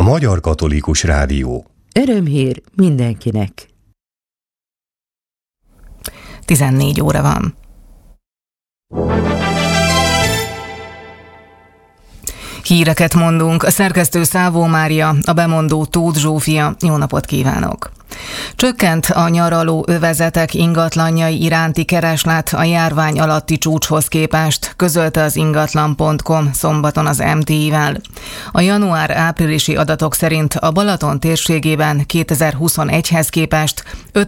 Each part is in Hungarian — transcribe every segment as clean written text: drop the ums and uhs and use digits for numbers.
Magyar Katolikus Rádió. Örömhír mindenkinek. 14 óra van. Híreket mondunk, a szerkesztő Szávó Mária, a bemondó Tóth Zsófia. Jó napot kívánok! Csökkent a nyaraló övezetek ingatlanjai iránti kereslet a járvány alatti csúcshoz képest, közölte az ingatlan.com szombaton az MTI-vel. A január-áprilisi adatok szerint a Balaton térségében 2021-hez képest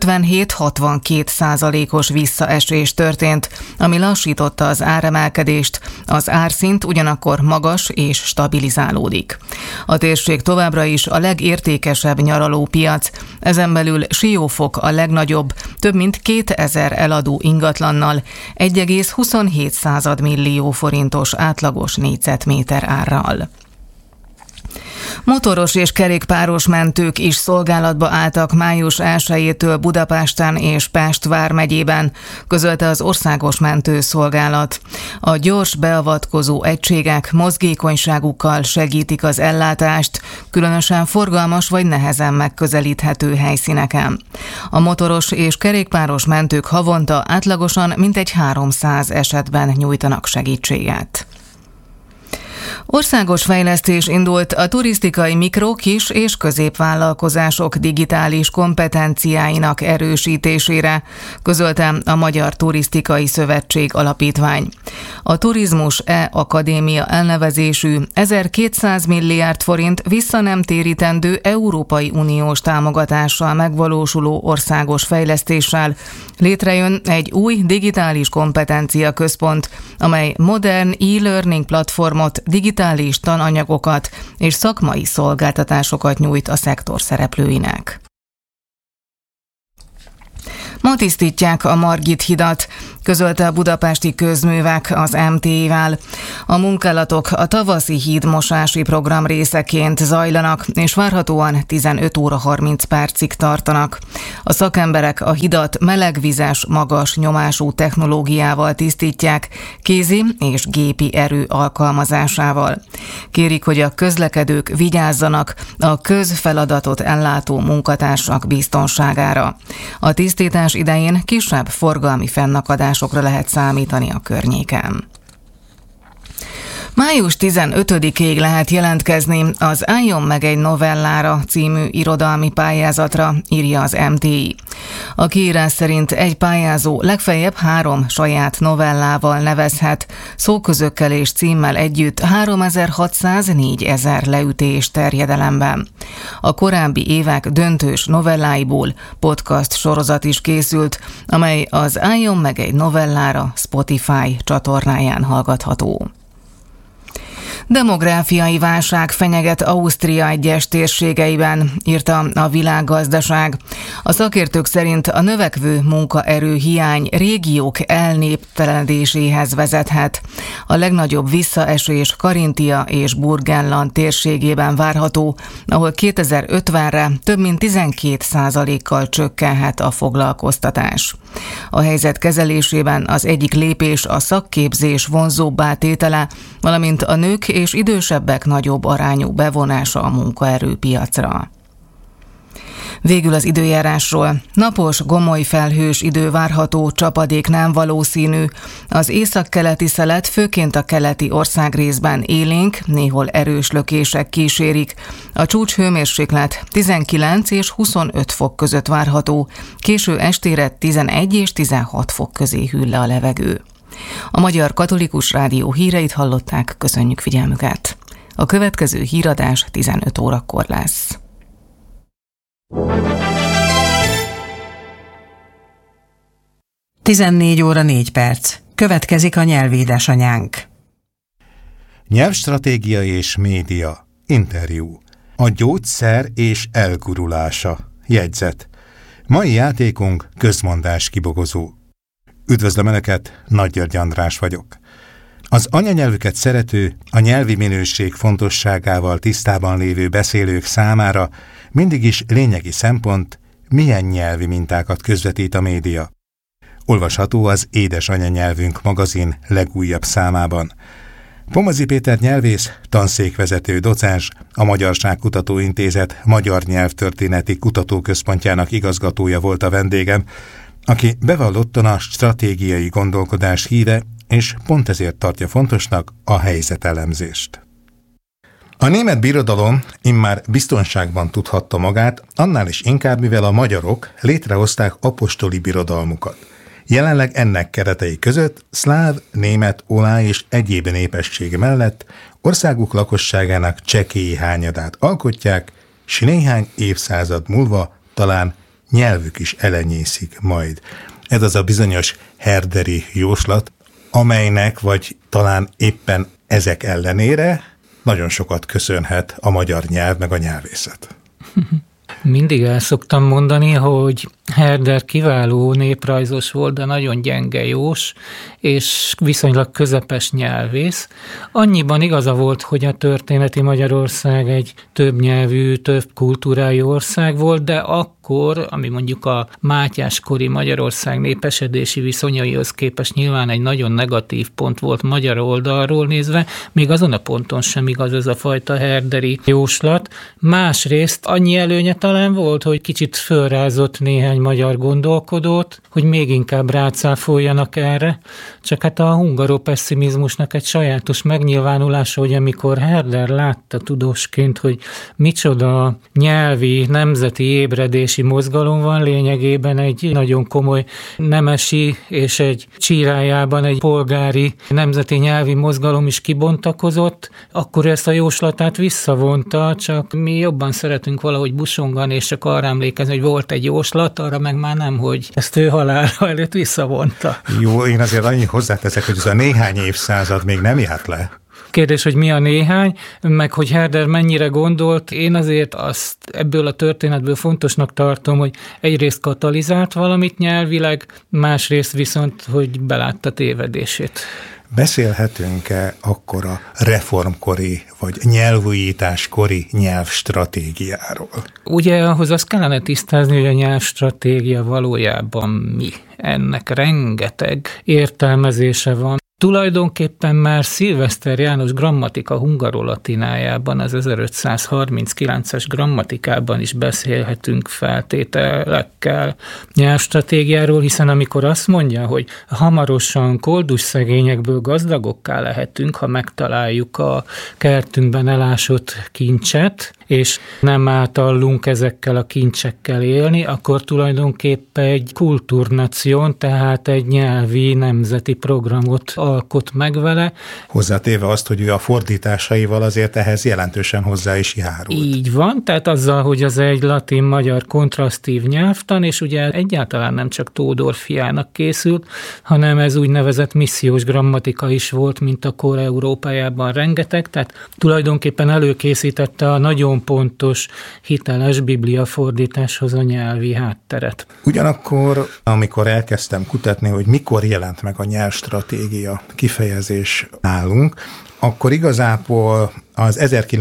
57-62%-os visszaesés történt, ami lassította az áremelkedést, az árszint ugyanakkor magas és stabilizálódik. A térség továbbra is a legértékesebb nyaralópiac, ezen belül Siófok a legnagyobb, több mint 2000 eladó ingatlannal, 1,27 millió forintos átlagos négyzetméter árral. Motoros és kerékpáros mentők is szolgálatba álltak május 1-től Budapesten és Pest vármegyében, közölte az Országos Mentőszolgálat. A gyors beavatkozó egységek mozgékonyságukkal segítik az ellátást, különösen forgalmas vagy nehezen megközelíthető helyszíneken. A motoros és kerékpáros mentők havonta átlagosan mintegy 300 esetben nyújtanak segítséget. Országos fejlesztés indult a turisztikai mikro-, kis- és középvállalkozások digitális kompetenciáinak erősítésére, közölte a Magyar Turisztikai Szövetség Alapítvány. A Turizmus E-Akadémia elnevezésű 1200 milliárd forint visszanemtérítendő Európai Uniós támogatással megvalósuló országos fejlesztéssel létrejön egy új digitális kompetencia központ, amely modern e-learning platformot, digitális tananyagokat és szakmai szolgáltatásokat nyújt a szektor szereplőinek. Ma tisztítják a Margit hidat, közölte a Budapesti Közművek az MT-vel. A munkálatok a tavaszi hídmosási program részeként zajlanak, és várhatóan 15 óra 30 percig tartanak. A szakemberek a hidat melegvizes, magas nyomású technológiával tisztítják, kézi és gépi erő alkalmazásával. Kérik, hogy a közlekedők vigyázzanak a közfeladatot ellátó munkatársak biztonságára. A tisztítás idején kisebb forgalmi fennakadásokra lehet számítani a környéken. Május 15-ig lehet jelentkezni az Álljon meg egy novellára című irodalmi pályázatra, írja az MTI. A kiírás szerint egy pályázó legfeljebb 3 saját novellával nevezhet, szóközökkel és címmel együtt 3604 leütés terjedelemben. A korábbi évek döntős novelláiból podcast sorozat is készült, amely az Álljon meg egy novellára Spotify csatornáján hallgatható. Demográfiai válság fenyeget Ausztria egyes térségeiben, írta a Világgazdaság. A szakértők szerint a növekvő munkaerő hiány régiók elnéptelenedéséhez vezethet. A legnagyobb visszaesés Karintia és Burgenland térségében várható, ahol 2050-re több mint 12%-kal csökkenhet a foglalkoztatás. A helyzet kezelésében az egyik lépés a szakképzés vonzóbbá tétele, valamint a nők és idősebbek nagyobb arányú bevonása a munkaerőpiacra. Végül az időjárásról. Napos, gomoly felhős idő várható, csapadék nem valószínű. Az északkeleti szelet főként a keleti országrészben élénk, néhol erős lökések kísérik. A csúcshőmérséklet 19 és 25 fok között várható, késő estére 11 és 16 fok közé hűl le a levegő. A Magyar Katolikus Rádió híreit hallották, köszönjük figyelmüket. A következő híradás 15 órakor lesz. Tizennégy óra 4 perc. Következik a nyelvédesanyánk. Nyelvstratégia és média. Interjú. A gyógyszer és elgurulása. Jegyzet. Mai játékunk közmondás kibogozó. Üdvözlöm Önöket, Nagy György András vagyok. Az anyanyelvüket szerető, a nyelvi minőség fontosságával tisztában lévő beszélők számára mindig is lényegi szempont, milyen nyelvi mintákat közvetít a média. Olvasható az Édes Anyanyelvünk magazin legújabb számában. Pomazi Péter nyelvész, tanszékvezető, docens, a Magyarságkutató Intézet Magyar Nyelvtörténeti Kutatóközpontjának igazgatója volt a vendégem, aki bevallottan a stratégiai gondolkodás híve, és pont ezért tartja fontosnak a helyzetelemzést. A német birodalom immár biztonságban tudhatta magát, annál is inkább, mivel a magyarok létrehozták apostoli birodalmukat. Jelenleg ennek keretei között szláv, német, oláh és egyéb népesség mellett országuk lakosságának csekély hányadát alkotják, s néhány évszázad múlva talán nyelvük is elenyészik majd. Ez az a bizonyos herderi jóslat, amelynek vagy talán éppen ezek ellenére nagyon sokat köszönhet a magyar nyelv meg a nyelvészet. Mindig el szoktam mondani, hogy Herder kiváló néprajzos volt, de nagyon gyenge jós, és viszonylag közepes nyelvész. Annyiban igaza volt, hogy a történeti Magyarország egy többnyelvű, több kultúrájú ország volt, de akkor, ami mondjuk a Mátyás-kori Magyarország népesedési viszonyaihoz képest nyilván egy nagyon negatív pont volt magyar oldalról nézve, még azon a ponton sem igaz ez a fajta herderi jóslat. Másrészt annyi előnye talán volt, hogy kicsit fölrázott néhány magyar gondolkodót, hogy még inkább rácáfoljanak erre, csak hát a hungaropesszimizmusnak egy sajátos megnyilvánulása, hogy amikor Herder látta tudósként, hogy micsoda nyelvi, nemzeti ébredési mozgalom van, lényegében egy nagyon komoly nemesi és egy csírájában egy polgári nemzeti nyelvi mozgalom is kibontakozott, akkor ezt a jóslatát visszavonta, csak mi jobban szeretünk valahogy busongani, és csak arra emlékezni, hogy volt egy jóslat, arra meg már nem, hogy ezt ő halála előtt visszavonta. Jó, én azért annyi hozzáteszek, hogy ez a néhány évszázad még nem járt le. Kérdés, hogy mi a néhány, meg hogy Herder mennyire gondolt, én azért azt ebből a történetből fontosnak tartom, hogy egyrészt katalizált valamit nyelvileg, másrészt viszont, hogy belátta tévedését. Beszélhetünk-e akkor a reformkori vagy nyelvújításkori nyelvstratégiáról? Ugye ahhoz azt kellene tisztázni, hogy a nyelvstratégia valójában mi. Ennek rengeteg értelmezése van. Tulajdonképpen már Szilveszter János Grammatika hungarolatinájában, az 1539-es grammatikában is beszélhetünk feltételekkel nyelvstratégiáról, hiszen amikor azt mondja, hogy hamarosan koldus szegényekből gazdagokká lehetünk, ha megtaláljuk a kertünkben elásott kincset, és nem átallunk ezekkel a kincsekkel élni, akkor tulajdonképpen egy kultúrnación, tehát egy nyelvi nemzeti programot alkot meg vele. Hozzátéve azt, hogy ő a fordításaival azért ehhez jelentősen hozzá is járult. Így van, tehát azzal, hogy az egy latin-magyar kontrasztív nyelvtan, és ugye egyáltalán nem csak Tódor fiának készült, hanem ez úgynevezett missziós grammatika is volt, mint a kor Európájában rengeteg, tehát tulajdonképpen előkészítette a nagyon pontos, hiteles bibliafordításhoz a nyelvi hátteret. Ugyanakkor, amikor elkezdtem kutatni, hogy mikor jelent meg a nyelvstratégia kifejezés nálunk, akkor igazából az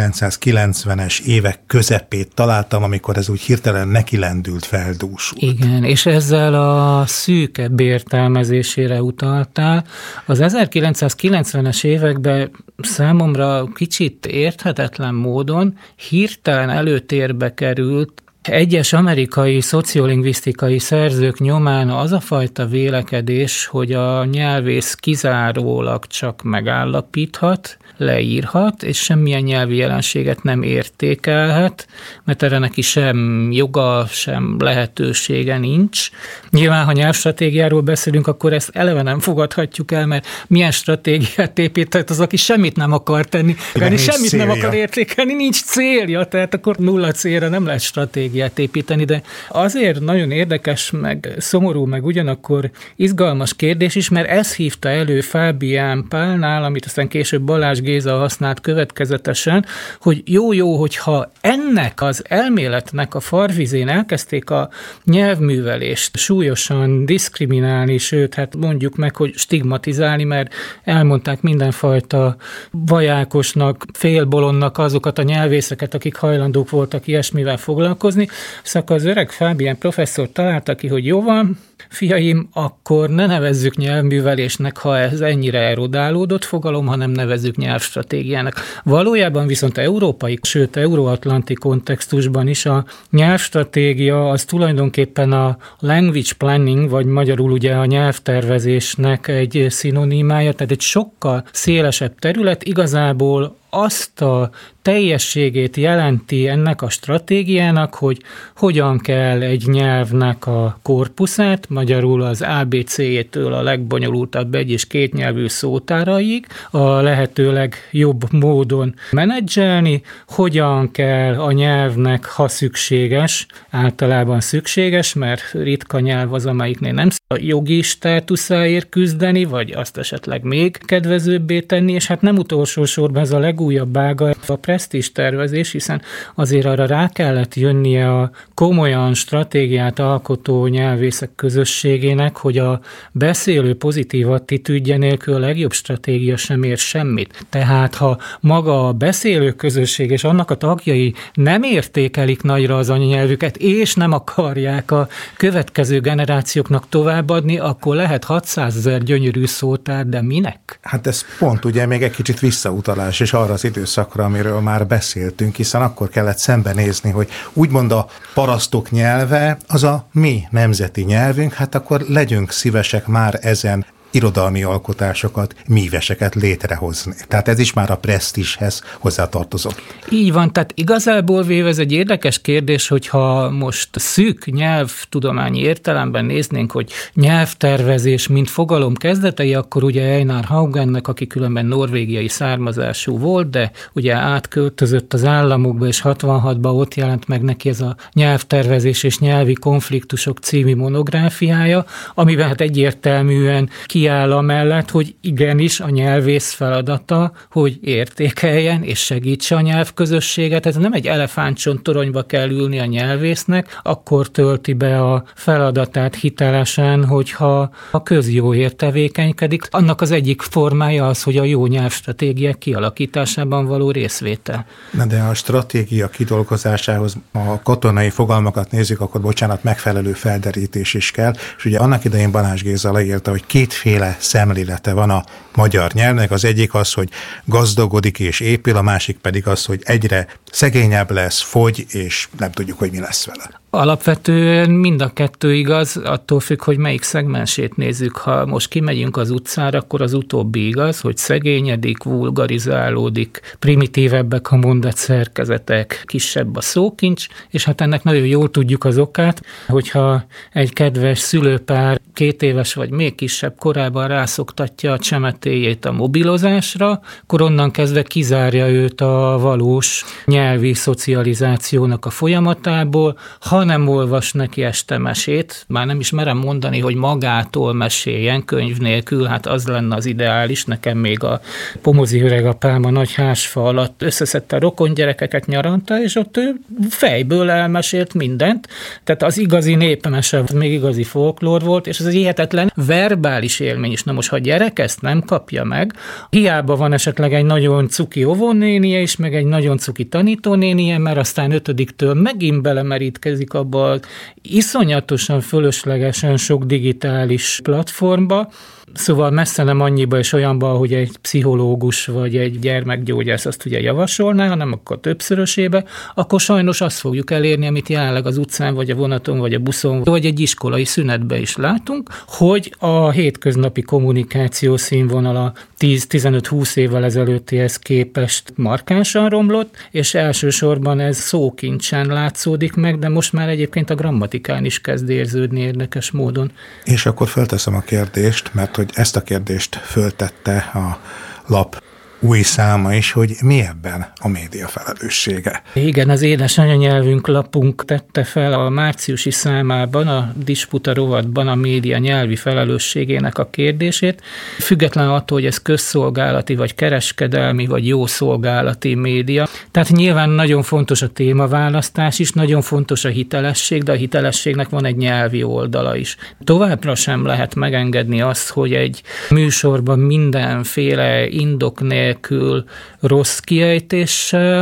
1990-es évek közepét találtam, amikor ez úgy hirtelen nekilendült, feldúsult. Igen, és ezzel a szűkebb értelmezésére utaltál. Az 1990-es években számomra kicsit érthetetlen módon hirtelen előtérbe került egyes amerikai szociolingvisztikai szerzők nyomán az a fajta vélekedés, hogy a nyelvész kizárólag csak megállapíthat, leírhat, és semmilyen nyelvi jelenséget nem értékelhet, mert erre neki sem joga, sem lehetősége nincs. Nyilván, ha nyelvstratégiáról beszélünk, akkor ezt eleve nem fogadhatjuk el, mert milyen stratégiát épített az, aki semmit nem akar tenni, semmit nem akar értékelni, nincs célja, tehát akkor nulla célra nem lehet stratégiát építeni, de azért nagyon érdekes, meg szomorú, meg ugyanakkor izgalmas kérdés is, mert ez hívta elő Fábián Pálnál, amit aztán később Balázs Géza használt következetesen, hogy jó, hogyha ennek az elméletnek a farvizén elkezdték a nyelvművelést súlyosan diszkriminálni, sőt, hát mondjuk meg, hogy stigmatizálni, mert elmondták mindenfajta vajákosnak, félbolondnak azokat a nyelvészeket, akik hajlandók voltak ilyesmivel foglalkozni, szóval az öreg Fábián professzor találta ki, hogy jó van, fiaim, akkor ne nevezzük nyelvművelésnek, ha ez ennyire erodálódott fogalom, hanem nevezzük nyelvstratégiának. Valójában viszont európai, sőt euróatlanti kontextusban is a nyelvstratégia az tulajdonképpen a language planning, vagy magyarul ugye a nyelvtervezésnek egy szinonimája, tehát egy sokkal szélesebb terület, igazából azt a teljességét jelenti ennek a stratégiának, hogy hogyan kell egy nyelvnek a korpuszát, magyarul az ABC-től a legbonyolultabb egy- és kétnyelvű szótáraig a lehető legjobb módon menedzselni, hogyan kell a nyelvnek, ha szükséges, általában szükséges, mert ritka nyelv az, amelyiknél nem a jogi státuszáért küzdeni, vagy azt esetleg még kedvezőbbé tenni, és hát nem utolsó sorban ez a legújabb ága a presztízs tervezés, hiszen azért arra rá kellett jönnie a komolyan stratégiát alkotó nyelvészek közösségének, hogy a beszélő pozitív attitűdje nélkül a legjobb stratégia sem ér semmit. Tehát ha maga a beszélő közösség és annak a tagjai nem értékelik nagyra az anyanyelvüket, és nem akarják a következő generációknak továbbadni, akkor lehet 600 000 gyönyörű szótár, de minek? Hát ez pont ugye még egy kicsit visszautalás, és arra az időszakra, amiről már beszéltünk, hiszen akkor kellett szembenézni, hogy úgymond a parasztok nyelve az a mi nemzeti nyelvünk, hát akkor legyünk szívesek már ezen irodalmi alkotásokat, míveseket létrehozni. Tehát ez is már a presztízshez hozzátartozott. Így van, tehát igazából véve ez egy érdekes kérdés, hogyha most szűk nyelvtudományi értelemben néznénk, hogy nyelvtervezés, mint fogalom kezdetei, akkor ugye Einar Haugennek, aki különben norvégiai származású volt, de ugye átköltözött az államokba, és 66-ban ott jelent meg neki ez a nyelvtervezés és nyelvi konfliktusok című monográfiája, amiben hát egyértelműen kiáll amellett, hogy igenis a nyelvész feladata, hogy értékeljen és segítse a nyelvközösséget. Ez nem egy elefántcsontoronyba kell ülni a nyelvésznek, akkor tölti be a feladatát hitelesen, hogyha a közjóért tevékenykedik. Annak az egyik formája az, hogy a jó nyelvstratégiák kialakításában való részvétel. De a stratégia kidolgozásához a katonai fogalmakat nézzük, akkor bocsánat, megfelelő felderítés is kell, és ugye annak idején Balázs Géza leírta, hogy kétféle szemlélete van a magyar nyelvnek, az egyik az, hogy gazdagodik és épül, a másik pedig az, hogy egyre szegényebb lesz, fogy, és nem tudjuk, hogy mi lesz vele. Alapvetően mind a kettő igaz, attól függ, hogy melyik szegmensét nézzük. Ha most kimegyünk az utcára, akkor az utóbbi igaz, hogy szegényedik, vulgarizálódik, primitívebbek a mondatszerkezetek, kisebb a szókincs, és hát ennek nagyon jól tudjuk az okát, hogyha egy kedves szülőpár 2 éves vagy még kisebb korában rászoktatja a csemetéjét a mobilozásra, akkor onnan kezdve kizárja őt a valós nyelvi szocializációnak a folyamatából. Ha nem olvas neki este mesét, már nem is merem mondani, hogy magától meséljen könyv nélkül, hát az lenne az ideális. Nekem még a pomozi öregapám a nagy házfa alatt összeszedte a rokongyerekeket nyaranta, és ott ő fejből elmesélt mindent. Tehát az igazi népmese, még igazi folklór volt, és ez egy hihetetlen verbális élmény is. Na most, ha a gyerek ezt nem kapja meg, hiába van esetleg egy nagyon cuki óvónénie is, meg egy nagyon cuki tanítónénie, mert aztán 5-től megint belemerítkezik abba az iszonyatosan fölöslegesen sok digitális platformba, szóval messze nem annyiba és olyanba, hogy egy pszichológus vagy egy gyermekgyógyász azt ugye javasolná, hanem akkor többszörösébe, akkor sajnos azt fogjuk elérni, amit jelenleg az utcán, vagy a vonaton, vagy a buszon, vagy egy iskolai szünetben is látunk, hogy a hétköznapi kommunikáció színvonala 10-15-20 évvel ezelőttihez képest markánsan romlott, és elsősorban ez szókincsen látszódik meg, de most már egyébként a grammatikán is kezd érződni érdekes módon. És akkor fölteszem a kérdést, mert hogy ezt a kérdést föltette a lap új száma is, hogy mi ebben a média felelőssége. Igen, az Édes anyanyelvünk lapunk tette fel a márciusi számában, a Disputa rovatban a média nyelvi felelősségének a kérdését. Független attól, hogy ez közszolgálati, vagy kereskedelmi, vagy jó szolgálati média. Tehát nyilván nagyon fontos a témaválasztás is, nagyon fontos a hitelesség, de a hitelességnek van egy nyelvi oldala is. Továbbra sem lehet megengedni azt, hogy egy műsorban mindenféle indok nélkül rossz kiejtéssel,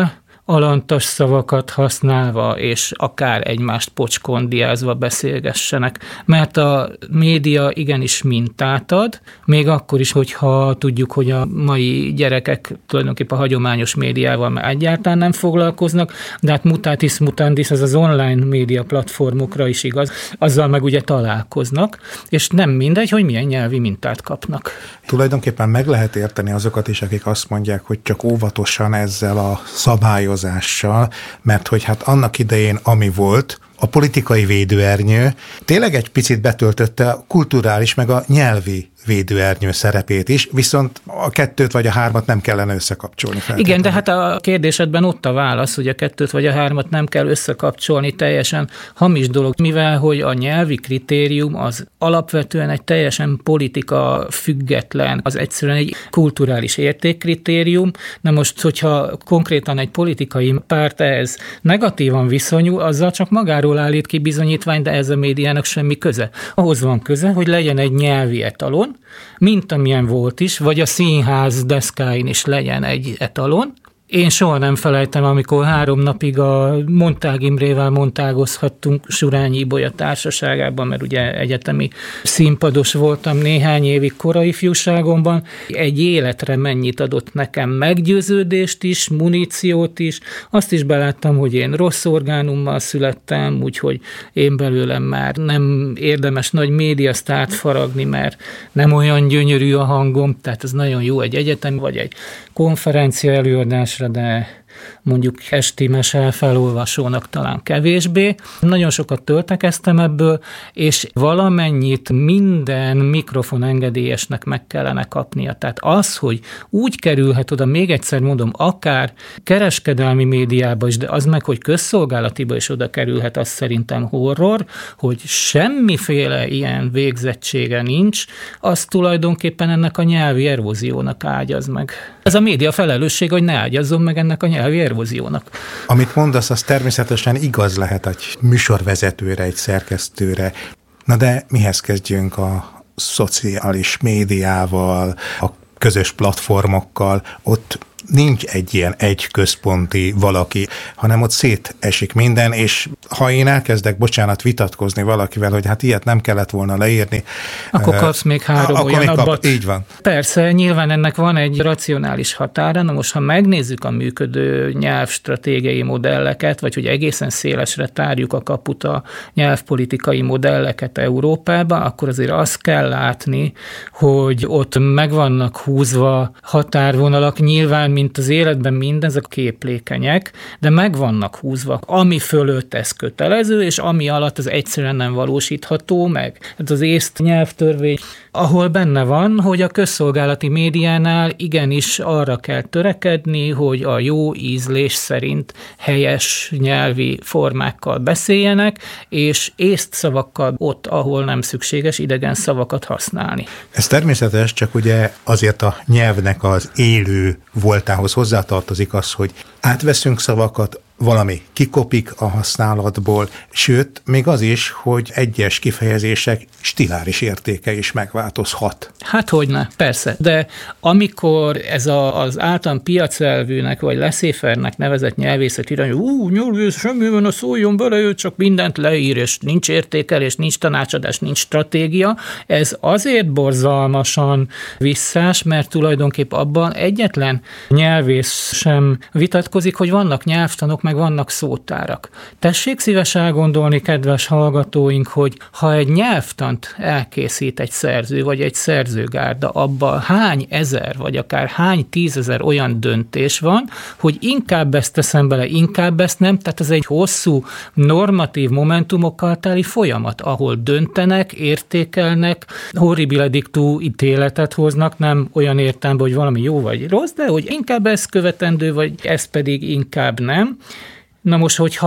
alantas szavakat használva, és akár egymást pocskondiázva beszélgessenek. Mert a média igenis mintát ad, még akkor is, hogyha tudjuk, hogy a mai gyerekek tulajdonképpen a hagyományos médiával már egyáltalán nem foglalkoznak, de hát mutatis mutandis, ez az online média platformokra is igaz, azzal meg ugye találkoznak, és nem mindegy, hogy milyen nyelvi mintát kapnak. Tulajdonképpen meg lehet érteni azokat is, akik azt mondják, hogy csak óvatosan ezzel a szabályozással, mert hogy hát annak idején, ami volt, a politikai védőernyő tényleg egy picit betöltötte a kulturális meg a nyelvi védőernyő szerepét is, viszont a 2 vagy a 3 nem kellene összekapcsolni. Igen, de hát a kérdésedben ott a válasz, hogy a 2 vagy a 3 nem kell összekapcsolni, teljesen hamis dolog, mivel hogy a nyelvi kritérium az alapvetően egy teljesen politika független, az egyszerűen egy kulturális értékkritérium. Na most, hogyha konkrétan egy politikai párt ehhez negatívan viszonyul, azzal csak magáról állít ki bizonyítvány, de ez a médiának semmi köze. Ahhoz van köze, hogy legyen egy nyelvi etalon, mint amilyen volt is, vagy a színház deszkáin is legyen egy etalon. Én soha nem felejtem, amikor 3 napig a Montág Imrével montágozhattunk Surányi Ibolya társaságában, mert ugye egyetemi színpados voltam néhány évig korai ifjúságomban. Egy életre mennyit adott nekem meggyőződést is, muníciót is. Azt is beláttam, hogy én rossz orgánummal születtem, úgyhogy én belőlem már nem érdemes nagy médiasztárt faragni, mert nem olyan gyönyörű a hangom, tehát ez nagyon jó egy egyetem, vagy egy konferencia előadásra, de mondjuk esti mese felolvasónak talán kevésbé. Nagyon sokat töltekeztem ebből, és valamennyit minden mikrofon engedélyesnek meg kellene kapnia. Tehát az, hogy úgy kerülhet oda, még egyszer mondom, akár kereskedelmi médiába is, de az meg, hogy közszolgálatiba is oda kerülhet, az szerintem horror, hogy semmiféle ilyen végzettsége nincs, az tulajdonképpen ennek a nyelvi eróziónak ágyaz meg. Ez a média felelősség, hogy ne ágyazzon meg ennek a nyelvi eróziónak. Amit mondasz, az természetesen igaz lehet egy műsorvezetőre, egy szerkesztőre. Na de mihez kezdjünk a szociális médiával, a közös platformokkal? Ott nincs egy ilyen központi valaki, hanem ott szétesik minden, és ha én elkezdek, vitatkozni valakivel, hogy hát ilyet nem kellett volna leírni. Akkor kapsz még 3 olyan abbat. Így van. Persze, nyilván ennek van egy racionális határa. Na most, ha megnézzük a működő nyelvstratégiai modelleket, vagy hogy egészen szélesre tárjuk a kaput a nyelvpolitikai modelleket Európában, akkor azért azt kell látni, hogy ott meg vannak húzva határvonalak, nyilván mint az életben mindezek képlékenyek, de meg vannak húzva, ami fölött ez kötelező, és ami alatt ez egyszerűen nem valósítható meg. Ez az észt nyelvtörvény, ahol benne van, hogy a közszolgálati médiánál igenis arra kell törekedni, hogy a jó ízlés szerint helyes nyelvi formákkal beszéljenek, és észt szavakkal ott, ahol nem szükséges idegen szavakat használni. Ez természetes, csak ugye azért a nyelvnek az élő voltához hozzátartozik az, hogy átveszünk szavakat, valami kikopik a használatból, sőt, még az is, hogy egyes kifejezések stiláris értéke is megváltozhat. Hát hogyne, persze, de amikor ez az általán piacelvűnek vagy laissez-faire-nek nevezett nyelvészet irány, nyelvész, semmi van, szóljon bele, ő csak mindent leír, és nincs értékelés, nincs tanácsadás, nincs stratégia, ez azért borzalmasan visszás, mert tulajdonképp abban egyetlen nyelvész sem vitatkozik, hogy vannak nyelvtanok, meg vannak szótárak. Tessék szíves elgondolni, kedves hallgatóink, hogy ha egy nyelvtant elkészít egy szerző, vagy egy szerzőgárda, abban hány ezer, vagy akár hány 10 000 olyan döntés van, hogy inkább ezt teszem bele, inkább ezt nem, tehát ez egy hosszú, normatív momentumokkal teli folyamat, ahol döntenek, értékelnek, horribile dictu ítéletet hoznak, nem olyan értelemben, hogy valami jó vagy rossz, de hogy inkább ez követendő, vagy ez pedig inkább nem. Na most, hogyha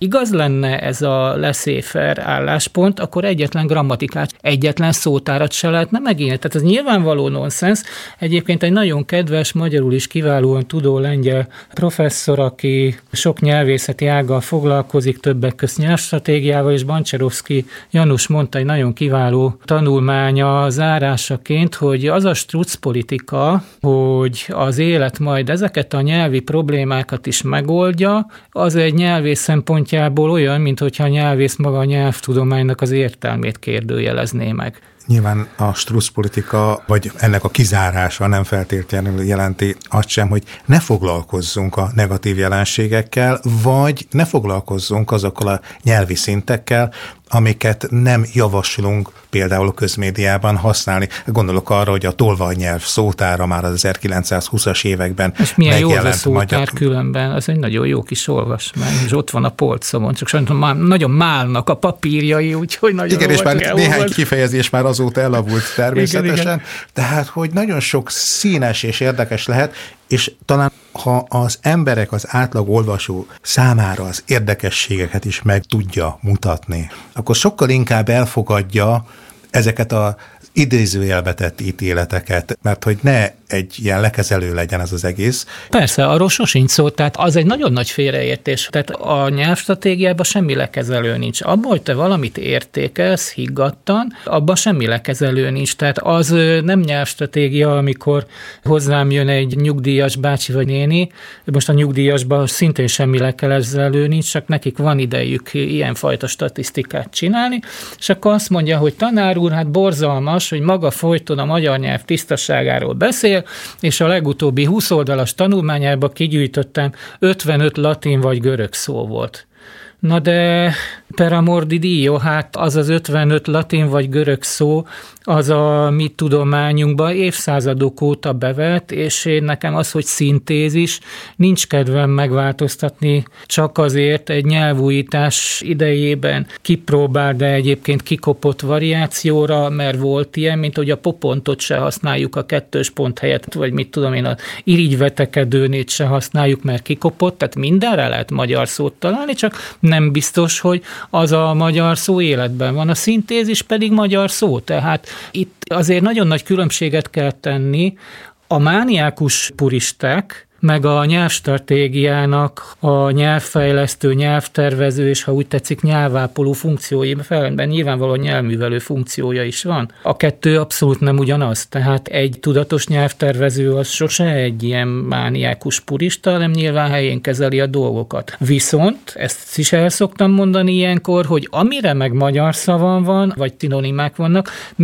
igaz lenne ez a laissez-faire álláspont, akkor egyetlen grammatikát, egyetlen szótárat se lehetne megírni. Tehát ez nyilvánvaló nonsens. Egyébként egy nagyon kedves, magyarul is kiválóan tudó lengyel professzor, aki sok nyelvészeti ággal foglalkozik, többek közt nyelvstratégiával, és Bancserovszky Janusz mondta egy nagyon kiváló tanulmánya zárásaként, hogy az a struccpolitika, hogy az élet majd ezeket a nyelvi problémákat is megoldja, az egy nyelvész szempontjából olyan, mint hogyha a nyelvész maga a nyelvtudománynak az értelmét kérdőjelezné meg. Nyilván a struccpolitika, vagy ennek a kizárása nem feltétlenül jelenti azt sem, hogy ne foglalkozzunk a negatív jelenségekkel, vagy ne foglalkozzunk azokkal a nyelvi szintekkel, amiket nem javaslunk például a közmédiában használni. Gondolok arra, hogy a tolvajnyelv szótára már az 1920-as években és milyen jó az a szótár magyar... különben, az egy nagyon jó kis olvasmány, és ott van a polcomon, csak sajnos nagyon málnak a papírjai, úgyhogy nagyon igen, és már néhány olvasni. kifejezés már azóta elavult természetesen, igen. Tehát, hogy nagyon sok színes és érdekes lehet, és talán ha az emberek, az átlag olvasó számára az érdekességeket is meg tudja mutatni, akkor sokkal inkább elfogadja ezeket az idézőjelbe tett ítéleteket, mert hogy ne egy ilyen lekezelő legyen ez az egész. Persze, arról sosincs szó, tehát az egy nagyon nagy félreértés. Tehát a nyelvstratégiában semmi lekezelő nincs. Abban, hogy te valamit értékelsz higgadtan, abban semmi lekezelő nincs. Tehát az nem nyelvstratégia, amikor hozzám jön egy nyugdíjas bácsi vagy néni, most a nyugdíjasban szintén semmi lekezelő nincs, csak nekik van idejük ilyenfajta statisztikát csinálni, és akkor azt mondja, hogy tanár úr, hát borzalmas, hogy maga folyton a magyar nyelv tisztaságáról beszél, és a legutóbbi 20 oldalas tanulmányában kigyűjtöttem 55 latin vagy görög szó volt. Na de per amor di Dio, hát az az 55 latin vagy görög szó, az a mi tudományunkban évszázadok óta bevett, és nekem az, hogy szintézis, nincs kedvem megváltoztatni, csak azért egy nyelvújítás idejében kipróbál, de egyébként kikopott variációra, mert volt ilyen, mint hogy a popontot se használjuk a kettős pont helyett, vagy mit tudom én, az irigyvetekedőnét se használjuk, mert kikopott, tehát mindenre lehet magyar szót találni, csak nem biztos, hogy az a magyar szó életben van. A szintézis pedig magyar szó, tehát itt azért nagyon nagy különbséget kell tenni a mániákus puristák, meg a nyelvstratégiának a nyelvfejlesztő, nyelvtervező, és ha úgy tetszik, nyelvápoló funkciói felben nyilvánvalóan nyelvművelő funkciója is van. A kettő abszolút nem ugyanaz, tehát egy tudatos nyelvtervező az sose egy ilyen mániákus purista, hanem nyilván helyén kezeli a dolgokat. Viszont, ezt is el szoktam mondani ilyenkor, hogy amire meg magyar szavam van, vagy szinonimák vannak,